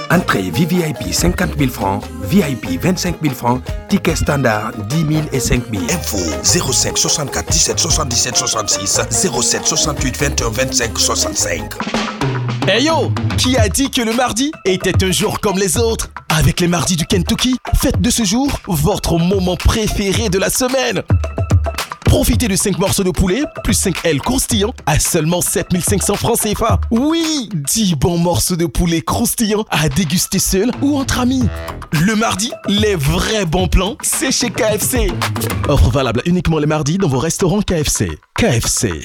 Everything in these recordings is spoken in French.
Entrée VVIP 50 000 francs, VIP 25 000 francs, ticket standard 10 000 et 5 000. Info 05 64 17 77 66 07 68 21 25 65. Hey yo, qui a dit que le mardi était un jour comme les autres? Avec les mardis du Kentucky, faites de ce jour votre moment préféré de la semaine. Profitez de 5 morceaux de poulet plus 5 ailes croustillants à seulement 7 500 francs CFA. Oui, 10 bons morceaux de poulet croustillants à déguster seul ou entre amis. Le mardi, les vrais bons plans, c'est chez KFC. Offre valable uniquement les mardis dans vos restaurants KFC. KFC.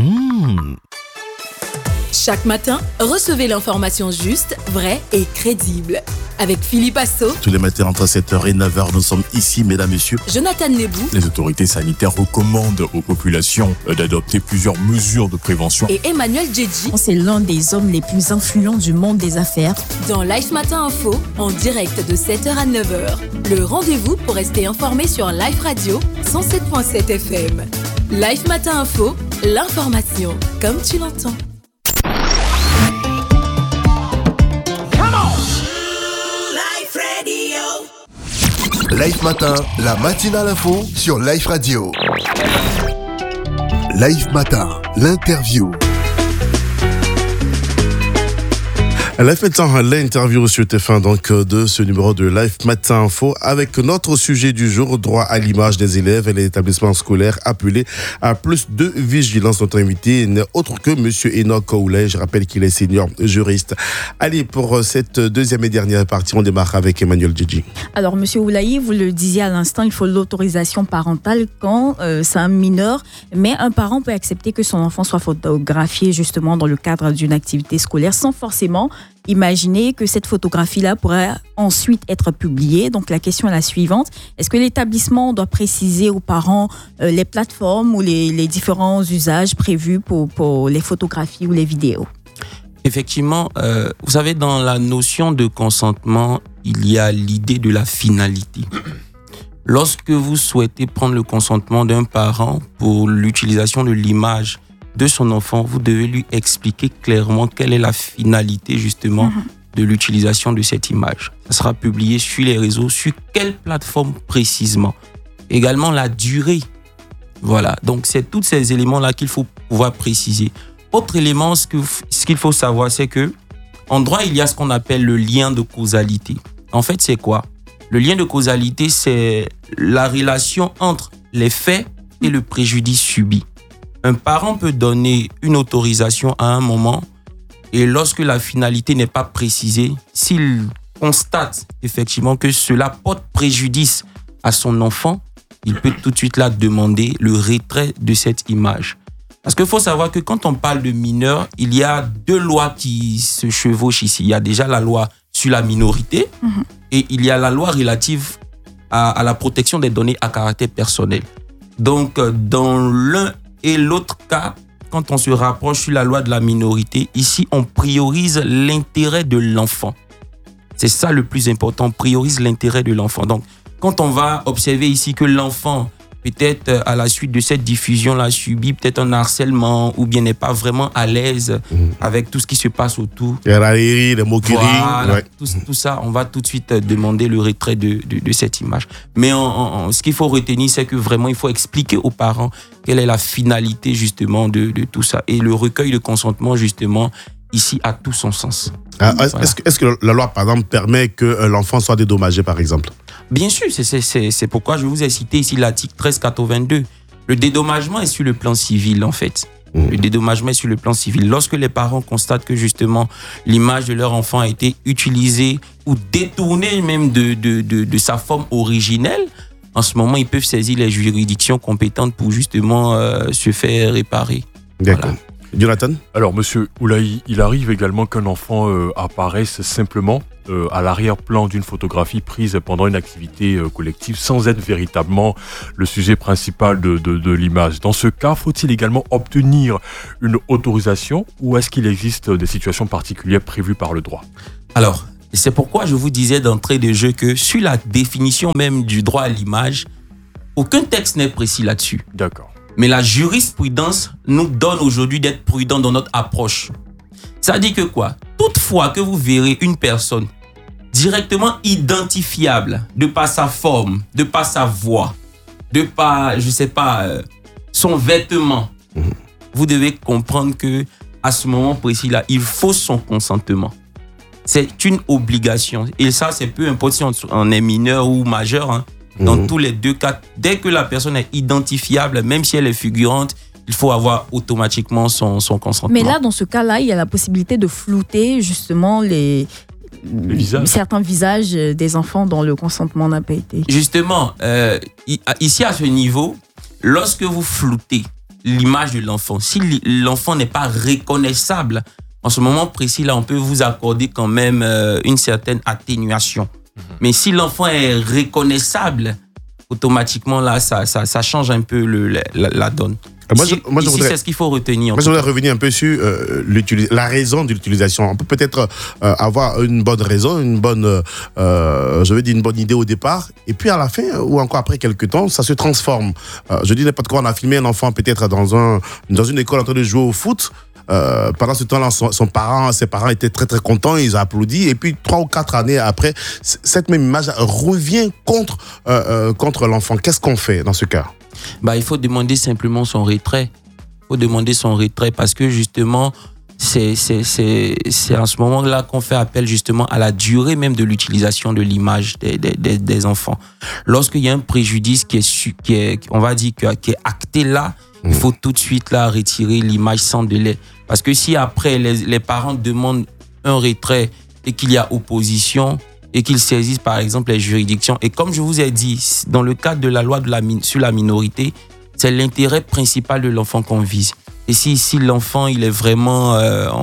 Chaque matin, recevez l'information juste, vraie et crédible. Avec Philippe Assaut. Tous les matins entre 7h et 9h, nous sommes ici, mesdames, messieurs. Jonathan Nebou. Les autorités sanitaires recommandent aux populations d'adopter plusieurs mesures de prévention. Et Emmanuel Djedji. C'est l'un des hommes les plus influents du monde des affaires. Dans Life Matin Info, en direct de 7h à 9h. Le rendez-vous pour rester informé sur Life Radio 107.7 FM. Life Matin Info, l'information comme tu l'entends. Life Matin, la matinale info sur Life Radio. Life Matin, l'interview. Life Matin, l'interview sur TF1 donc de ce numéro de Life Matin Info avec notre sujet du jour, droit à l'image des élèves et les établissements scolaires appelés à plus de vigilance. Notre invité n'est autre que Monsieur Enoch Oulay. Je rappelle qu'il est senior juriste. Allez, pour cette deuxième et dernière partie, on démarre avec Emmanuel Djedji. Alors, Monsieur Oulay, vous le disiez à l'instant, il faut l'autorisation parentale quand c'est un mineur, mais un parent peut accepter que son enfant soit photographié justement dans le cadre d'une activité scolaire sans forcément imaginer que cette photographie-là pourrait ensuite être publiée. Donc la question est la suivante. Est-ce que l'établissement doit préciser aux parents les plateformes ou les différents usages prévus pour les photographies ou les vidéos? Effectivement, vous savez, dans la notion de consentement, il y a l'idée de la finalité. Lorsque vous souhaitez prendre le consentement d'un parent pour l'utilisation de l'image de son enfant, vous devez lui expliquer clairement quelle est la finalité justement de l'utilisation de cette image. Ça sera publié sur les réseaux, sur quelle plateforme précisément. Également la durée. Voilà, donc c'est tous ces éléments-là qu'il faut pouvoir préciser. Autre élément, ce qu'il faut savoir, c'est que en droit, il y a ce qu'on appelle le lien de causalité. En fait, c'est quoi? Le lien de causalité, c'est la relation entre les faits et le préjudice subi. Un parent peut donner une autorisation à un moment et lorsque la finalité n'est pas précisée, s'il constate effectivement que cela porte préjudice à son enfant, il peut tout de suite là demander le retrait de cette image. Parce qu'il faut savoir que quand on parle de mineurs, il y a deux lois qui se chevauchent ici. Il y a déjà la loi sur la minorité et il y a la loi relative à la protection des données à caractère personnel. Donc, dans l'un et l'autre cas, quand on se rapproche sur la loi de la minorité, ici, on priorise l'intérêt de l'enfant. C'est ça le plus important, on priorise l'intérêt de l'enfant. Donc, quand on va observer ici que l'enfant, peut-être à la suite de cette diffusion-là, subit peut-être un harcèlement ou bien n'est pas vraiment à l'aise avec tout ce qui se passe autour. Les moqueries. Voilà, tout ça, on va tout de suite demander le retrait de cette image. Mais ce qu'il faut retenir, c'est que vraiment, il faut expliquer aux parents quelle est la finalité justement de tout ça. Et le recueil de consentement, justement, ici, a tout son sens. Voilà. Est-ce que la loi, par exemple, permet que l'enfant soit dédommagé, par exemple? Bien sûr, c'est pourquoi je vous ai cité ici l'article 1382. Le dédommagement est sur le plan civil, en fait. Le dédommagement est sur le plan civil. Lorsque les parents constatent que, justement, l'image de leur enfant a été utilisée ou détournée même de sa forme originelle, en ce moment, ils peuvent saisir les juridictions compétentes pour, justement, se faire réparer. D'accord. Voilà. Jonathan? Alors, monsieur Oulay, il arrive également qu'un enfant apparaisse simplement à l'arrière-plan d'une photographie prise pendant une activité collective sans être véritablement le sujet principal de l'image. Dans ce cas, faut-il également obtenir une autorisation ou est-ce qu'il existe des situations particulières prévues par le droit? Alors, c'est pourquoi je vous disais d'entrée de jeu que sur la définition même du droit à l'image, aucun texte n'est précis là-dessus. D'accord. Mais la jurisprudence nous donne aujourd'hui d'être prudents dans notre approche. Ça dit que quoi? Toutefois que vous verrez une personne directement identifiable de par sa forme, de par sa voix, de par, je sais pas, son vêtement, vous devez comprendre que à ce moment précis-là, il faut son consentement. C'est une obligation. Et ça, c'est peu importe si on est mineur ou majeur. Hein. Dans tous les deux cas, dès que la personne est identifiable, même si elle est figurante, il faut avoir automatiquement son consentement. Mais là, dans ce cas-là, il y a la possibilité de flouter justement certains visages des enfants dont le consentement n'a pas été. Justement, ici à ce niveau, lorsque vous floutez l'image de l'enfant, si l'enfant n'est pas reconnaissable, en ce moment précis, là, on peut vous accorder quand même une certaine atténuation. Mais si l'enfant est reconnaissable, automatiquement, là, ça change un peu la donne. Ici, c'est ce qu'il faut retenir. Moi, je voudrais revenir un peu sur la raison de l'utilisation. On peut peut-être avoir une bonne raison, une bonne idée au départ, et puis à la fin, ou encore après quelques temps, ça se transforme. Je dis n'importe quoi, on a filmé un enfant peut-être dans une école en train de jouer au foot. Pendant ce temps-là, ses parents étaient très très contents, ils ont applaudi, et puis 3 ou 4 années après, cette même image revient contre l'enfant. Qu'est-ce qu'on fait dans ce cas? Il faut demander simplement son retrait. Il faut demander son retrait parce que justement, c'est à ce moment-là qu'on fait appel justement à la durée même de l'utilisation de l'image des enfants. Lorsqu'il y a un préjudice qui est acté là, il faut tout de suite là retirer l'image sans délai. Parce que si après les parents demandent un retrait et qu'il y a opposition et qu'ils saisissent par exemple les juridictions, et comme je vous ai dit, dans le cadre de la loi sur la minorité, c'est l'intérêt principal de l'enfant qu'on vise. Et si l'enfant il est vraiment,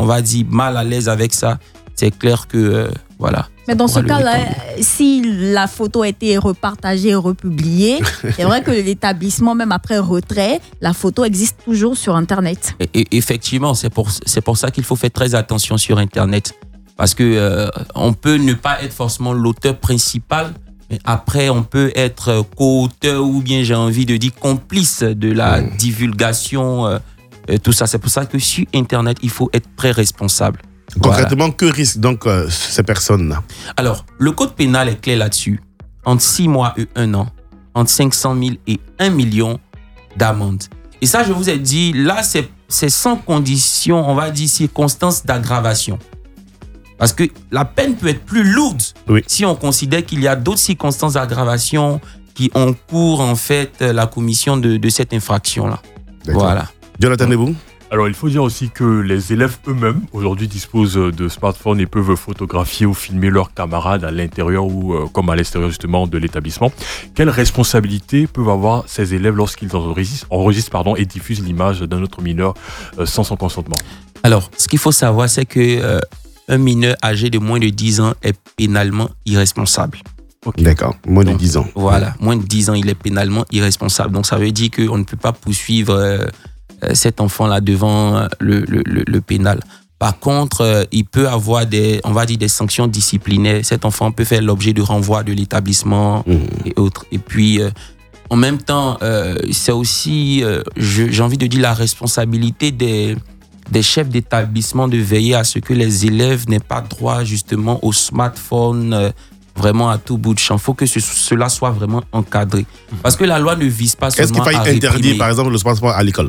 mal à l'aise avec ça, c'est clair que voilà. Mais dans ce cas-là, si la photo a été repartagée et republiée, c'est vrai que l'établissement, même après retrait, la photo existe toujours sur Internet. Et effectivement, c'est pour ça qu'il faut faire très attention sur Internet. Parce que on peut ne pas être forcément l'auteur principal, mais après on peut être co-auteur ou bien j'ai envie de dire complice de la divulgation, tout ça. C'est pour ça que sur Internet, il faut être très responsable. Concrètement, que risquent donc ces personnes-là? Alors, le code pénal est clair là-dessus. Entre 6 mois et 1 an, entre 500 000 et 1 million d'amende. Et ça, je vous ai dit, là, c'est sans condition, on va dire, circonstance d'aggravation. Parce que la peine peut être plus lourde si on considère qu'il y a d'autres circonstances d'aggravation qui encourent, en fait, la commission de cette infraction-là. D'accord. Voilà. Jonathan Nebou? Alors, il faut dire aussi que les élèves eux-mêmes, aujourd'hui, disposent de smartphones et peuvent photographier ou filmer leurs camarades à l'intérieur ou comme à l'extérieur, justement, de l'établissement. Quelle responsabilité peuvent avoir ces élèves lorsqu'ils enregistrent et diffusent l'image d'un autre mineur sans son consentement? Alors, ce qu'il faut savoir, c'est que un mineur âgé de moins de 10 ans est pénalement irresponsable. Okay. D'accord, moins de 10 ans. Voilà, moins de 10 ans, il est pénalement irresponsable. Donc, ça veut dire qu'on ne peut pas poursuivre cet enfant-là devant le pénal. Par contre, il peut avoir des sanctions disciplinaires. Cet enfant peut faire l'objet de renvoi de l'établissement et autres. Et puis, en même temps, c'est aussi, j'ai envie de dire, la responsabilité des chefs d'établissement de veiller à ce que les élèves n'aient pas droit justement au smartphone vraiment à tout bout de champ. Il faut que cela soit vraiment encadré. Parce que la loi ne vise pas seulement à réprimer. Est-ce qu'il faut interdire, par exemple, le smartphone à l'école?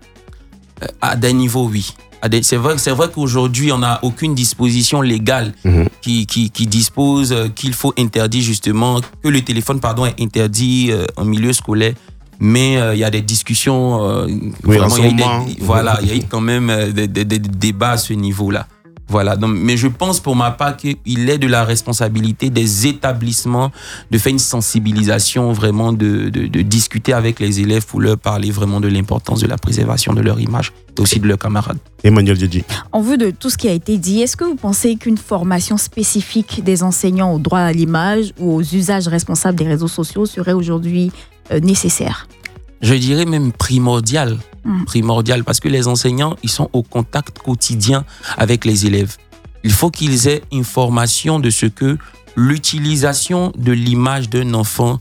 À des niveaux, oui. C'est vrai qu'aujourd'hui, on n'a aucune disposition légale qui dispose qu'il faut interdire justement, que le téléphone est interdit en milieu scolaire. Mais il y a des discussions, il y a eu quand même des débats à ce niveau-là. Voilà. Donc, mais je pense pour ma part qu'il est de la responsabilité des établissements de faire une sensibilisation, vraiment de discuter avec les élèves pour leur parler vraiment de l'importance de la préservation de leur image et aussi de leurs camarades. Emmanuel Djedji. En vue de tout ce qui a été dit, est-ce que vous pensez qu'une formation spécifique des enseignants au droit à l'image ou aux usages responsables des réseaux sociaux serait aujourd'hui nécessaire? Je dirais même primordial. Primordial, parce que les enseignants, ils sont au contact quotidien avec les élèves. Il faut qu'ils aient information de ce que l'utilisation de l'image d'un enfant